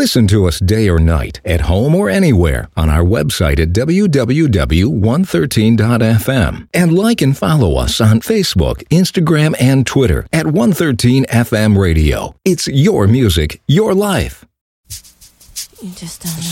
Listen to us day or night, at home or anywhere, on our website at www.113.fm. And like and follow us on Facebook, Instagram, and Twitter at 113FM Radio. It's your music, your life. You just don't know.